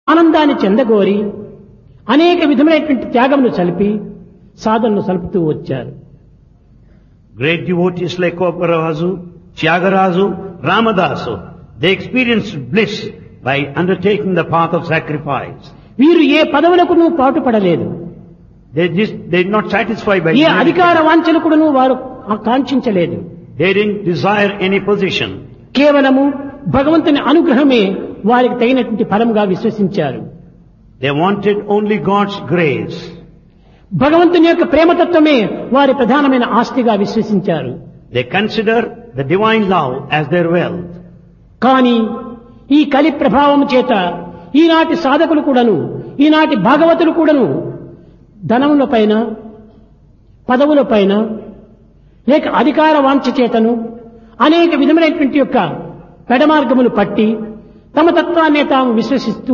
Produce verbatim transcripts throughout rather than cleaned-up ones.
ఆనందాన్ని చెందగోరి అనేక విధమైనటువంటి త్యాగమును సలిపి సాధనను సలుపుతూ వచ్చారు. Great devotees like Koparazu, Tyagarazu, Ramadasu, they experienced bliss by undertaking the path of sacrifice. వీరు ఏ పదవులకును పాటుపడలేదు. They just they did not satisfy by ఏ అధికార వాంఛనకుడును వారు కాంక్షించలేదు. They didn't desire any position. కేవలము భగవంతుని అనుగ్రహమే వారికి తగినటువంటి ఫలంగా విశ్వసించారు. They wanted only God's grace. భగవంతుని యొక్క ప్రేమతత్వమే వారి ప్రధానమైన ఆస్తిగా విశ్వసించారు. They consider the divine love as their wealth. కానీ ఈ కలి ప్రభావం చేత ఈనాటి సాధకులు కూడాను, ఈనాటి భాగవతులు కూడాను ధనముల పైన, పదవుల పైన, లేక అధికార వాంఛ చేతను అనేక విధమైనటువంటి యొక్క పెడమార్గములు పట్టి తమ తత్వాన్ని తాము విశ్వసిస్తూ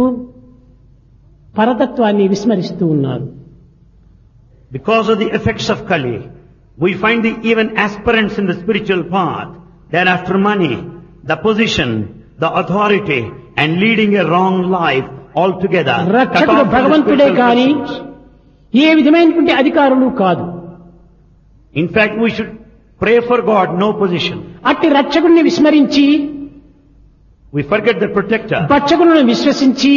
పరతత్వాన్ని విస్మరిస్తూ ఉన్నారు. Because of the effects of Kali, we find the even aspirants in the spiritual path, they are after money, the position, the authority, and leading a wrong life altogether. రక్షకుడు భగవంతుడే కానీ ఏ విధమైనటువంటి అధికారులు కాదు. In fact, we should pray for God, no position. అట్టి రక్షకుడిని విస్మరించి We forget the protector. భక్షకులను విశ్వసించి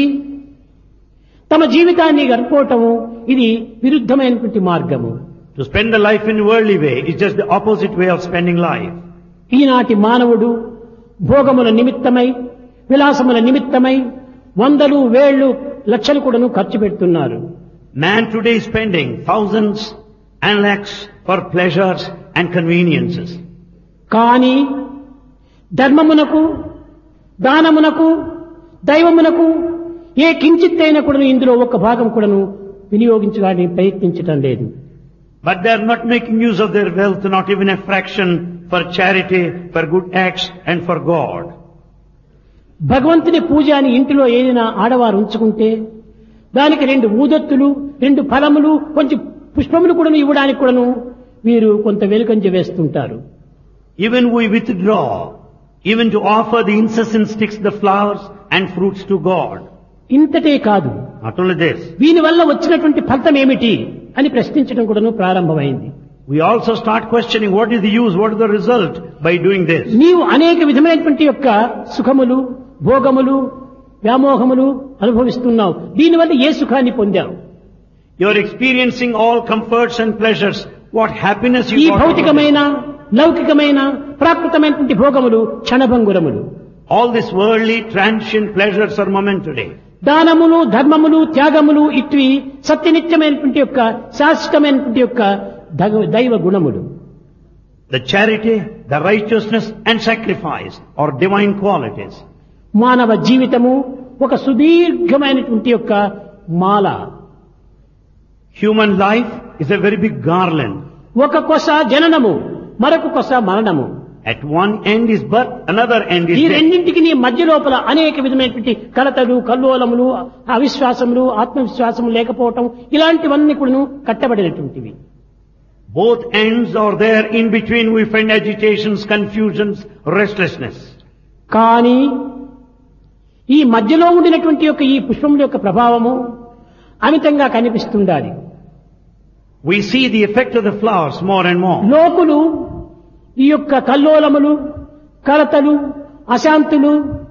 తమ జీవితాన్ని గడుపుకోవటము ఇది విరుద్ధమైనటువంటి మార్గము. To spend the life in worldly way is just the opposite way of spending life. ఈనాటి మానవుడు భోగముల నిమిత్తమై, విలాసముల నిమిత్తమై వందలు వేళ్లు లక్షలు కూడాను ఖర్చు పెడుతున్నారు. Man today is spending thousands and lakhs for pleasures and conveniences. కానీ ధర్మమునకు, దానమునకు, దైవమునకు ఏ కించిత్తైనా కూడాను ఇందులో ఒక భాగం కూడాను వినియోగించడానికి ప్రయత్నించటం లేదు. But they are not making use of their wealth, not even a fraction for charity, for good acts and for God. భగవంతుని పూజ అని ఇంటిలో ఏదైనా ఆడవారు ఉంచుకుంటే దానికి రెండు ఊదత్తులు, రెండు ఫలములు, కొంచెం పుష్పములు కూడాను ఇవ్వడానికి కూడాను వీరు కొంత వెనుకంజ వేస్తుంటారు. Even we withdraw, even to offer the incense sticks, the flowers and fruits to God. ఇంతటే కాదు, Not only this, దీని వల్ల వచ్చినటువంటి ఫలితం ఏమిటి అని ప్రశ్నించడం కూడాను ప్రారంభమైంది. we also start questioning what is the use, what is the result by doing this. నీవు అనేక విధమైనటువంటి యొక్క సుఖములు, భోగములు, వ్యామోహములు అనుభవిస్తున్నావు. దీనివల్ల ఏ సుఖాన్ని పొందావు? You are experiencing all comforts and pleasures. What happiness ఈ you got? భౌతికమైన, లౌకికమైన, ప్రాకృతమైనటువంటి భోగములు క్షణభంగురములు. All these worldly transient pleasures are momentary. దానములు, ధర్మములు, త్యాగములు ఇట్వి సత్యనిత్యమైనటువంటి యొక్క శాశ్వతమైనటువంటి యొక్క దగ- దైవ గుణములు. The charity, the righteousness and sacrifice are divine qualities. మానవ జీవితము ఒక సుదీర్ఘమైనటువంటి యొక్క మాల. Human life is a very big garland. ఒక కొస జననము, మరొక కొస మరణము. At one end is birth, another end is ఈ death. రెండింటికి నీ మధ్య లోపల అనేక విధమైనటువంటి కలతలు, కల్లోలములు, అవిశ్వాసములు, ఆత్మవిశ్వాసము లేకపోవటం ఇలాంటివన్నీ కూడా కట్టబడినటువంటివి. Both ends are there. In between we find agitations, confusions, restlessness. కానీ ఈ మధ్యలో ఉండినటువంటి యొక్క ఈ పుష్పముల యొక్క ప్రభావము అమితంగా కనిపిస్తుండాలి. We see the effect of the flowers more and more. లోకులు ఈ యొక్క కల్లోలములు, కలతలు, అశాంతులు,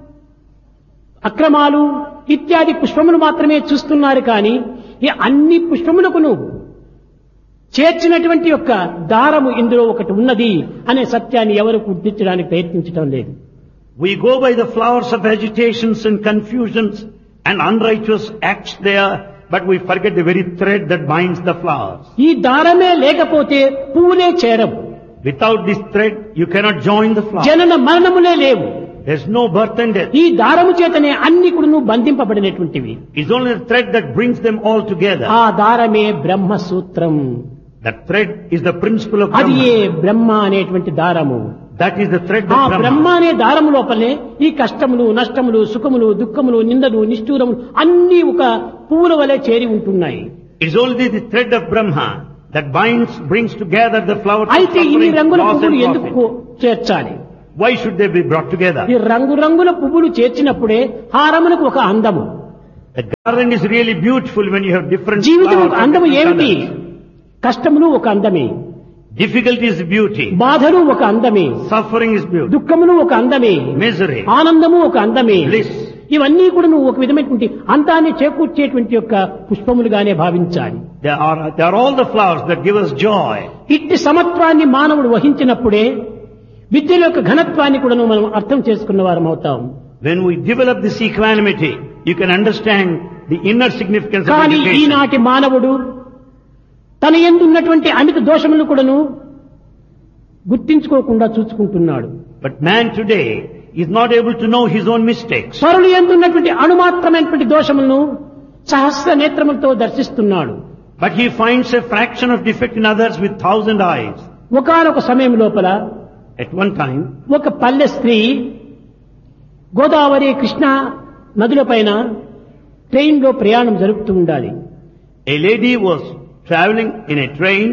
అక్రమాలు ఇత్యాది పుష్పములు మాత్రమే చూస్తున్నారు. కానీ ఈ అన్ని పుష్పములకును చేర్చినటువంటి యొక్క దారము ఇందులో ఒకటి ఉన్నది అనే సత్యాన్ని ఎవరు గుర్తించడానికి ప్రయత్నించడం లేదు. We go by the flowers of agitations and confusions and unrighteous acts there, but we forget the very thread that binds the flowers. ఈ దారమే లేకపోతే పువ్వులే చేరవు. Without this thread, you cannot join the flower. జనన మరణములే లేవు. There's no birth and death. ఈ దారము చేతనే అన్ని కూడా బంధింపబడినటువంటివి. It's only the thread that brings them all together. ఆ దారమే బ్రహ్మ సూత్రం. That thread is the principle of అది ఏ Brahma. బ్రహ్మ అనేటువంటి దారము. That is the thread ఆ of బ్రహ్మ Brahma. అనే దారము లోపలే ఈ కష్టములు, నష్టములు, సుఖములు, దుఃఖములు, నిందలు, నిష్ఠూరములు అన్ని ఒక పువ్వుల వలె చేరి ఉంటున్నాయి. It's only the thread of Brahma that binds, brings together the flowers of అయితే ఇన్ని suffering, రంగుల loss పువ్వులు and ఎందుకు profit. చేర్చాలి? Why should they be brought together? ఈ రంగురంగుల పువ్వులు చేర్చినప్పుడే హారమునకు ఒక అందము. The garden is really beautiful when you have different జీవితం flowers ఒక of అందము different ఏమిటి? colors. కష్టమును ఒక అందమే, Difficulty is beauty. బాధను ఒక అందమే, Suffering is beauty. దుఃఖమును ఒక అందమే, Misery. ఆనందము ఒక అందమే. Bliss. ఇవన్నీ కూడా నువ్వు ఒక విధమైనటువంటి అందాన్ని చేకూర్చేటువంటి యొక్క పుష్పములుగానే భావించాలి. They are, they are all the flowers that give us joy. ఇట్టి సమత్వాన్ని మానవుడు వహించినప్పుడే విద్యల యొక్క ఘనత్వాన్ని కూడా మనం అర్థం చేసుకున్న వారం అవుతాం. When we develop this equanimity, you can understand the inner significance of కానీ education. ఈనాటి మానవుడు తన యందు ఉన్నటువంటి అమిత దోషములను కూడాను గుర్తించుకోకుండా చూసుకుంటున్నాడు. But man today is not able to know his own mistakes. పరులు యందు ఉన్నటువంటి అణుమాత్రమైనటువంటి దోషములను సహస్ర నేత్రములతో దర్శిస్తున్నాడు. But he finds a fraction of defect in others with thousand eyes. ఒకానొక సమయం లోపల At one time, ఒక పల్లె స్త్రీ గోదావరి కృష్ణ నదుల పైన ట్రైన్ లో ప్రయాణం జరుపుతూ ఉండాలి. a lady was traveling in a train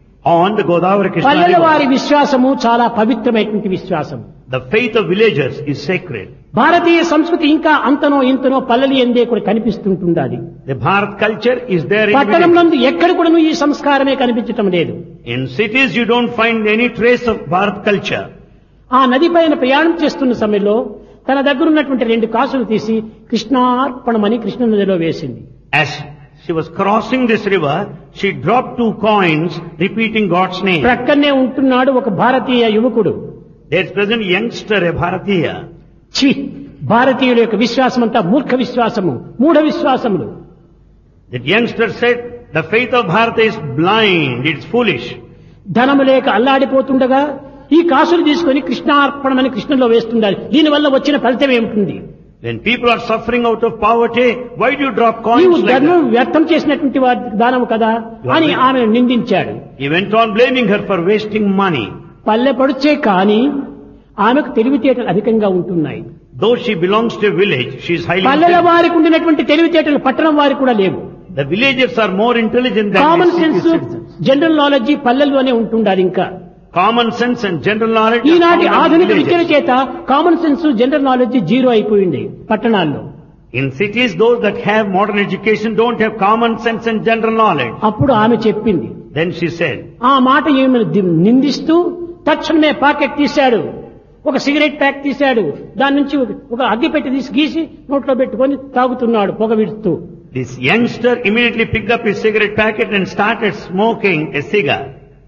on the Godavari Krishna పల్లెల వారి river. విశ్వాసము చాలా పవిత్రమైనటువంటి విశ్వాసం. The faith of villagers is sacred. భారతీయ సంస్కృతి ఇంకా అంతనో ఇంతనో పల్లెలు ఎందే కూడా కనిపిస్తుంటుండాలి. The Bharat culture is there in the పట్టణంలో village. ఎక్కడ కూడా ఈ సంస్కారమే కనిపించటం లేదు. In cities you don't find any trace of Bharat culture. ఆ నది పైన ప్రయాణం చేస్తున్న సమయంలో తన దగ్గర ఉన్నటువంటి రెండు కాసులు తీసి కృష్ణార్పణమని కృష్ణ నదిలో వేసింది. As she was crossing this river, she dropped two coins repeating God's name. ప్రక్కనే ఉంటున్నాడు ఒక భారతీయ యువకుడు. There is present youngster, a Bharatiya. ఛీ, భారతీయుల యొక్క విశ్వాసం అంతా మూర్ఖ విశ్వాసము, మూఢ విశ్వాసములు. That youngster said, the faith of Bharata is blind, it's foolish. ధనము లేక అల్లాడిపోతుండగా ఈ కాసులు తీసుకొని కృష్ణార్పణమని కృష్ణలో వేస్తుండాలి. దీనివల్ల వచ్చిన ఫలితం ఏమిటి? When people are suffering out of poverty, why do you drop నీవు coins like ధర్మం that? వ్యర్థం చేసినటువంటి వారి దానము కదా అని ఆమె నిందించాడు. He went on blaming her for wasting money. పల్లె పడుచే కానీ ఆమెకు తెలివితేటలు అధికంగా ఉంటున్నాయి. Though she belongs to a village, she is highly పల్లెల intelligent. వారికి ఉండినటువంటి తెలివితేటలు పట్టణం వారికి కూడా లేవు. The villagers are more intelligent than common the city sense, citizens. General knowledge పల్లెల్లోనే ఉంటుండాలి. ఇంకా Common sense and general knowledge are ఈనాటి found in ఆధునిక విద్యల villages. చేత common sense, general knowledge zero అయిపోయింది పట్టణాల్లో. In cities, those that have modern education don't have common sense and general knowledge. అప్పుడు ఆమె చెప్పింది, Then she said, ఆ మాట ఏమి నిందిస్తూ తక్షణమే పాకెట్ తీశాడు, ఒక సిగరెట్ ప్యాక్ తీశాడు, దాని నుంచి ఒక- ఒక అగ్గి పెట్టి తీసి గీసి నోట్లో పెట్టుకొని తాగుతున్నాడు పొగ విడుతూ. this youngster immediately picked up his cigarette packet and started smoking a cigar.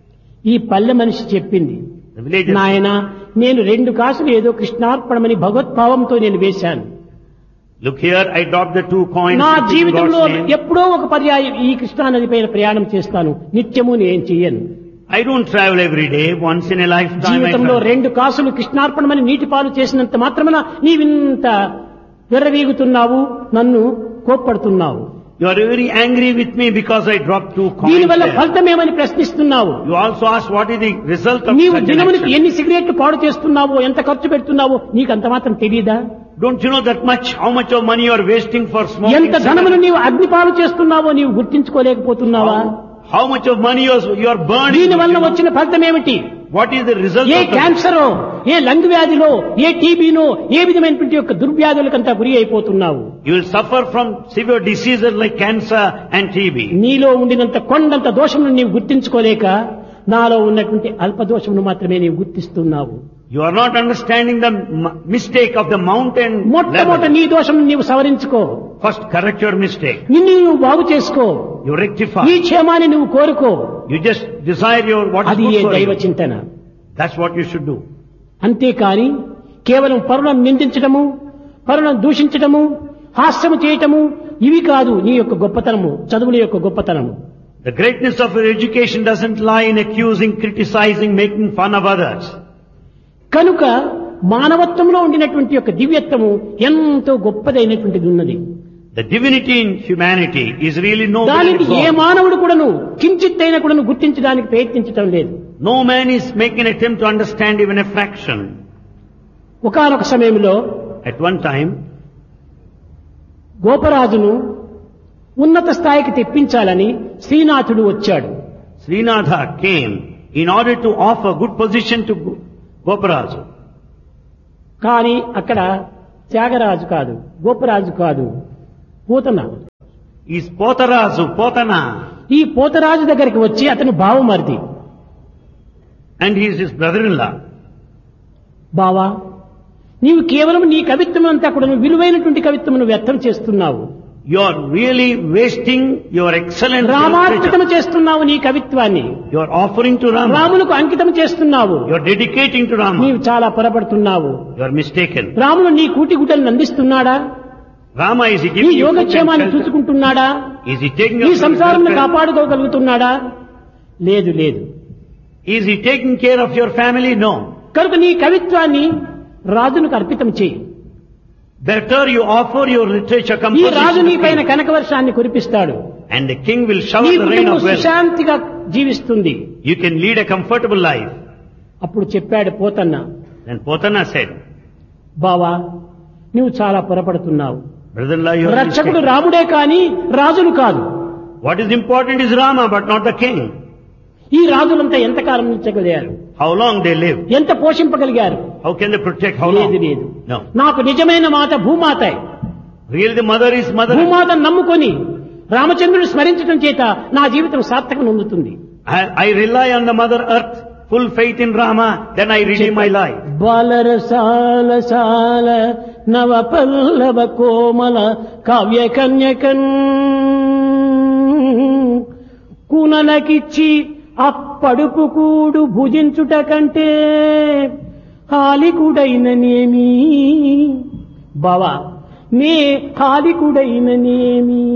ఈ పల్లె మనిషి చెప్పింది, The villagers, నాయనా నేను రెండు కాసులు ఏదో కృష్ణార్పణమని భగవద్భావంతో నేను వేశాను. look here, I dropped the two coins నా in జీవితంలో God's name. ఎప్పుడో ఒక పర్యాయం ఈ కృష్ణా నది పైన ప్రయాణం చేస్తాను, నిత్యము నేను చెయ్యను. I don't travel every day, once in a lifetime I జీవితంలో travel. రెండు కాసులు కృష్ణార్పణమని నీటి పాలు చేసినంత మాత్రమున నీవింత విర్రవీగుతున్నావు, నన్ను కోప్పడుతున్నావు. You are very angry with me because I dropped two coins దీనివల్ల there. ఫలితమేమని ప్రశ్నిస్తున్నావు. You also asked what is the result of నీవు such an దినమునికి action. ఎన్ని సిగరెట్లు పాడు చేస్తున్నావో, ఎంత ఖర్చు పెడుతున్నావో నీకు అంత మాత్రం తెలియదా? Don't you know that much, how much of money you are wasting for smoking ఎంత ధనమును cigarettes? నీవు అగ్నిపాలు చేస్తున్నావో నీవు గుర్తించుకోలేకపోతున్నావా? How, how much of money you are, you are burning? దీని వల్ల వచ్చిన ఫలితం ఏమిటి? What is the result A of the... క్యాన్సరో, A lung వ్యాధిలో, ఏ టీబీనో, ఏ విధమైనటువంటి యొక్క దుర్వ్యాధులకంతా గురి అయిపోతున్నావు. You will suffer from severe diseases like cancer and T B. నీలో ఉండినంత కొండంత దోషమును నీవు గుర్తించుకోలేక నాలో ఉన్నటువంటి అల్ప దోషమును మాత్రమే నీవు గుర్తిస్తున్నావు. You are not understanding the m- mistake of the mountain మొట్టమొదట level. నీ దోషం నీవు సవరించుకో, First correct your mistake. నిన్ను నువ్వు బాగు చేసుకో, You rectify. నీ క్షేమాన్ని నువ్వు కోరుకో. You just desire your what is అది ఏ good for దైవ you. చింతన. That's what you should do. అంతేకాని కేవలం పరులను నిందించడము, పరులను దూషించడము, హాస్యము చేయటము ఇవి కాదు నీ యొక్క గొప్పతనము, చదువుల యొక్క గొప్పతనము. The greatness of your education doesn't lie in accusing, criticizing, making fun of others. కనుక మానవత్వంలో ఉండినటువంటి యొక్క దివ్యత్వము ఎంతో గొప్పదైనటువంటిది ఉన్నది. The divinity in humanity is really noble. దానికి and ఏ God. మానవుడు కూడాను కించిత్తైనా కూడాను గుర్తించడానికి ప్రయత్నించటం లేదు. No man is making an attempt to understand even a fraction. ఒకానొక సమయంలో At one time, గోపరాజును ఉన్నత స్థాయికి తెప్పించాలని శ్రీనాథుడు వచ్చాడు. Srinatha came in order to offer good position to Go- Goparaja. కానీ అక్కడ త్యాగరాజు కాదు, గోపరాజు కాదు, పూతన is Potarazu, Potana, ఈ పోతరాజు దగ్గరికి వచ్చి అతను బావమరిది. and he is his brother-in-law. బావా, నీవు కేవలం నీ కవిత్వం అంతా కూడా నువ్వు విలువైనటువంటి కవిత్వమును వ్యర్థం చేస్తున్నావు. You are really wasting your excellent రామార్పితం literature. చేస్తున్నావు నీ కవిత్వాన్ని. You are offering to Rama. రాములకు అంకితం చేస్తున్నావు. You are dedicating to Rama. నీవు చాలా పొరపడుతున్నావు. You are mistaken. రాములు నీ కూటి గుడ్డలను అందిస్తున్నాడా? Rama, is he నీ giving you food and యోగక్షేమాన్ని shelter? చూసుకుంటున్నాడా? Is he taking నీ up your సంసారాన్ని welfare? కాపాడుకోగలుగుతున్నాడా? లేదు లేదు. Is he taking care of your family? No. కనుక నీ కవిత్వాన్ని రాజునికి అర్పితం చేయి. Better you offer your literature ఈ composition రాజు to నీ పైన king, కనకవర్షాన్ని కురిపిస్తాడు. and the king will shower నీ the rain కుటుంబం of wealth. సుశాంతిగా జీవిస్తుంది. You can lead a comfortable life. అప్పుడు చెప్పాడు పోతన్న, Then Potana said, బావా నువ్వు చాలా పొరపడుతున్నావు. brother-in-law, you are రక్షకుడు mistaken. రాముడే కాని రాజులు కాదు. What is important is Rama, but not the king. ఈ రాజులంతా ఎంతకాలం ఉంచగలిగారు? How long they live? ఎంత పోషింపగలిగారు? How can they protect? How లేదు long? లేదు. No. నాకు నిజమైన మాత భూమాత. Really the mother is mother. భూమాతను నమ్ముకొని రామచంద్రుడు స్మరించడం చేత నా జీవితం సార్థకం పొందుతుంది. I, I rely on the mother earth, full faith in Rama, then I redeem my life. బాలరసాల సాల నవ పల్లవ కోమల కావ్య కన్యకన్ కూనలకిచ్చి అప్పడుపు కూడు భుజించుట కంటే హాలికుడైననేమి బావా నే హాలికుడైననేమి.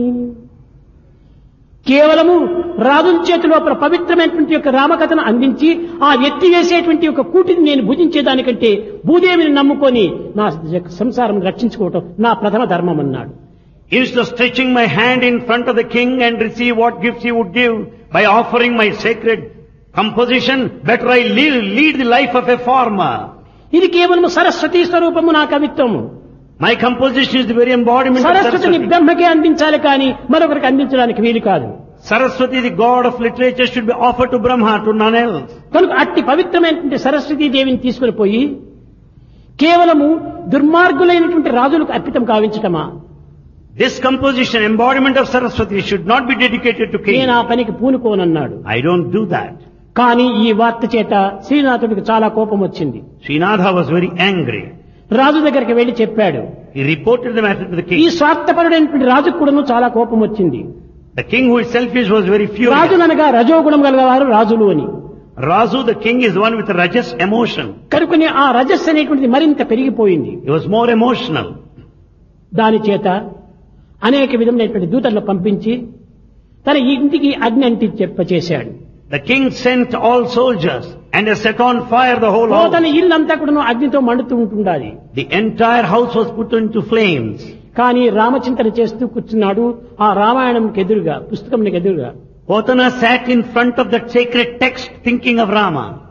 కేవలము రాజుల చేతిలో పవిత్రమైనటువంటి యొక్క రామకథను అందించి ఆ ఎత్తి వేసేటువంటి యొక్క కూటిని నేను భుజించేదానికంటే భూదేవిని నమ్ముకొని నా సంసారం రక్షించుకోవటం నా ప్రథమ ధర్మం అన్నాడు. Instead of stretching my hand in front of the king and receive what gifts he would give by offering my sacred composition, better I live, lead the life of a farmer. ఇది కేవలం సరస్వతీ స్వరూపము నా కవిత్వము. My composition is the very embodiment of సరస్వతిని Saraswati. బ్రహ్మకే అందించాలి కానీ మరొకరికి అందించడానికి వీలు కాదు. Saraswati, the god of literature, should be offered to Brahma, to none else. కనుక అట్టి పవిత్రమైనటువంటి సరస్వతీ దేవిని తీసుకుని పోయి కేవలము దుర్మార్గులైనటువంటి రాజులకు అర్పితం కావించటమా? This composition, embodiment of Saraswati, should not be dedicated to నేను king. ఆ పనికి పూనుకోనన్నాడు. I don't do that. కానీ ఈ వార్త చేత శ్రీనాథుడికి చాలా కోపం వచ్చింది. Srinatha was very angry. రాజు దగ్గరికి వెళ్లి చెప్పాడు. He reported the matter to the ఈ king. స్వార్థపరుడైనటువంటి రాజుకు కూడాను చాలా కోపం వచ్చింది. The king, who is selfish, was very furious. రాజుననగా రజోగుణం గలవారు రాజులు అని. Razu, the king, is one with a rajas emotion. కనుకనే ఆ రజస్సు అనేటువంటిది మరింత పెరిగిపోయింది. He was more emotional. దాని చేత అనేక విధములైనటువంటి దూతలను పంపించి తన ఇంటికి అగ్ని అంటి చెప్ప చేశాడు. The king sent all soldiers and they set on fire the whole house. తన ఇల్లంతా కూడా అగ్నితో మండుతూ ఉంటుండాలి. The entire house was put into flames. కానీ రామచింతన చేస్తూ కూర్చున్నాడు ఆ రామాయణంకి ఎదురుగా, పుస్తకంకి ఎదురుగా. Potana sat in front of that sacred text thinking of Rama.